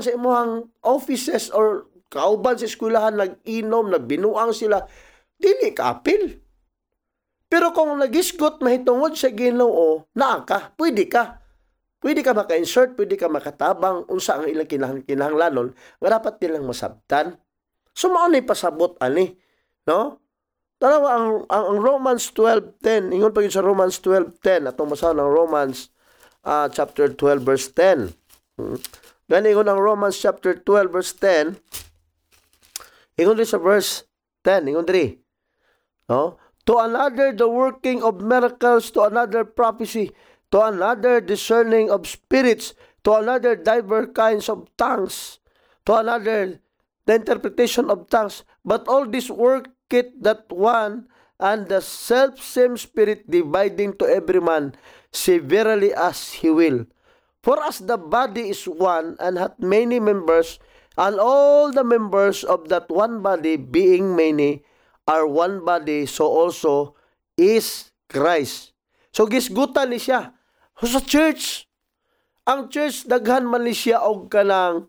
sa imong offices or kauban sa eskwelahan nag-inom, nagbinuang sila, dili ka apil. Pero kung nagisgot mahitungod sa Ginoo, naa ka, pwede ka. Pwede ka maka-insert, pwede ka makatabang unsa ang ilang kinahanglanon nga dapat nilang masabtan. So mao ni pasabot ani, no? Tanawa ang Romans 12:10, ingon pa yun sa Romans 12:10 atong basahan ng Romans chapter 12 verse 10. Gani ingon ang Romans chapter 12 verse 10. Ingon din sa verse 10, ingon diri. No? To another the working of miracles, to another prophecy, to another discerning of spirits, to another diverse kinds of tongues, to another the interpretation of tongues. But all this worketh that one and the self-same Spirit, dividing to every man severally as he will. For as the body is one and hath many members, and all the members of that one body, being many, are one body, so also is Christ. So gisgutan ni siya. So sa church, ang church daghan man ni siya og kanang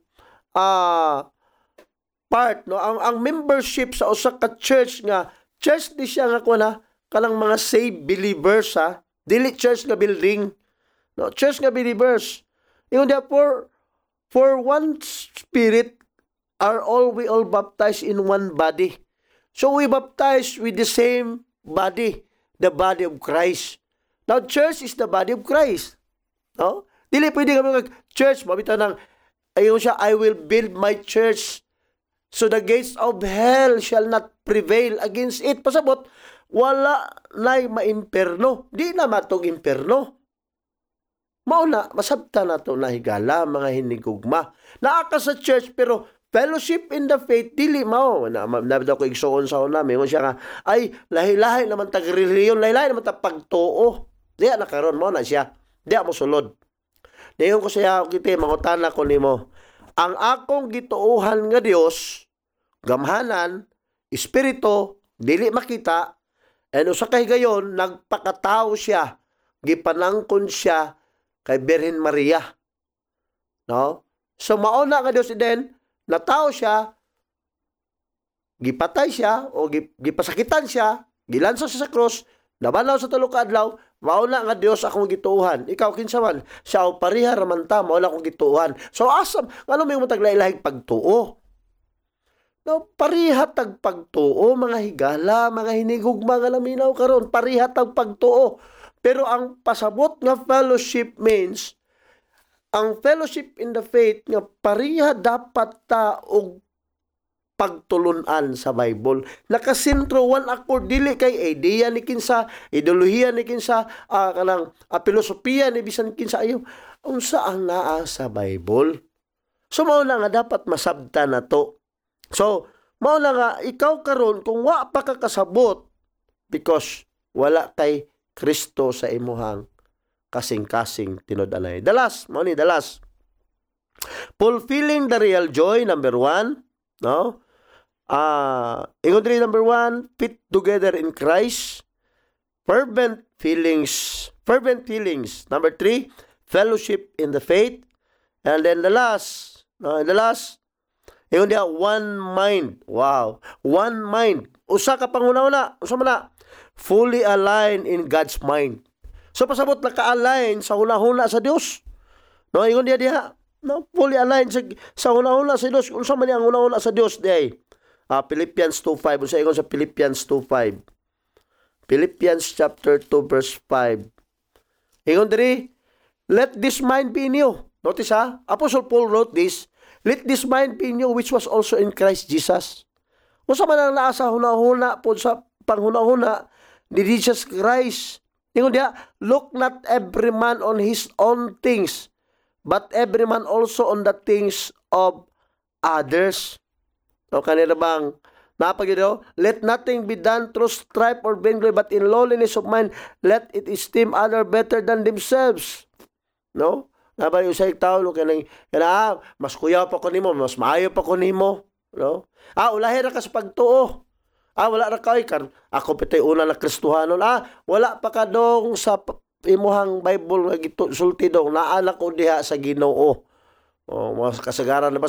part, no? Ang membership sa usa ka church nga church di siya nga kuna kanang mga saved believers, ha. Dili church nga building. No, church nga believers. Ingon dia for one spirit are we all baptized in one body. So we baptized with the same body, the body of Christ. Now, church is the body of Christ. No? Dili pwede kami mag-church, mabita ng, ayun siya, I will build my church so the gates of hell shall not prevail against it. Pasabot, wala na'y maimperno. Di na matog imperno. Mauna, masabta na ito na higala, mga hinigugma. Naaka sa church, pero fellowship in the faith, dili mao. Nabit ako igsoon sa una. Mayroon siya nga, ay, lahi-lahi naman tag-reliyon, lahi-lahi naman tag-pagtuo. Diya na karon mo na siya. Diya mo sulod. Dayon ko siya, kita, mangutana ko nimo. Ang akong gituuhan nga Dios, gamhanan, espiritu, dili makita, and usa kay gayon, nagpakatao siya, gipanangkon siya kay Birhen Maria. No? So, mauna nga Dios din, natao siya, gipatay siya, o gipasakitan siya, gilansa siya sa krus, nabanaw sa tulo ka adlaw, mauna nga Dios akong gituuhan. Ikaw kinsa man, siya o pariha raman ta, mauna akong gituuhan. So asam, ano may mong taglailahig pagtuo? No, pariha tag pagtuo, mga higala, mga hinigugma nga laminaw karon, pariha tag pagtuo. Pero ang pasabot nga fellowship means, ang fellowship in the faith nga pariha dapat ta og pagtulunan sa Bible. Nakasentro one accord, dili kay idea ni kinsa, ideolohiya ni kinsa, kanang filosofiya ni bisan kinsa ayo. Unsa ang naa sa Bible? So mao na nga dapat masabta na to. So mao na nga ikaw karon kung wa pa ka kasabot because wala kay Kristo sa imuhang kasing-kasing tinud-anay. Dalas, mao ni dalas. Fulfilling the real joy, number 1, no? Ingon diri number 1, fit together in Christ. Fervent feelings. Number 3, fellowship in the faith. And then the last, ingon dia one mind. Wow, one mind. Usa ka panguna-una, usa man na, fully aligned in God's mind. So pasabot naka-align sa huna-huna sa Dios. No, ingon dia, no, fully aligned sa huna-huna sa Dios. Unsa man ang huna-huna sa Dios diay? Philippians 2:5. Unsa ingon sa Philippians 2:5? Philippians chapter 2 verse 5. Ingon diri, let this mind be in you. Notice Apostle Paul wrote this, let this mind be in you which was also in Christ Jesus. Unsa man ang naa sa huna-huna po sa panghuna-huna ni Jesus Christ. Ingon dia, look not every man on his own things, but every man also on the things of others. O kanina bang napagyo? Let nothing be done through strife or vainglory, but in lowliness of mind, let it esteem other better than themselves. No? Nabay usay tao no kanang mas kuya pa ko nimo, mas maayo pa ko nimo, no? Ulahi ra ka sa pagtuo. Wala ra kay kan ako pitay una na Kristohanon. Wala pa ka dong sa imuhang Bible nga sulti dong naala ko diha sa Ginoo. Mas kasagaran na ba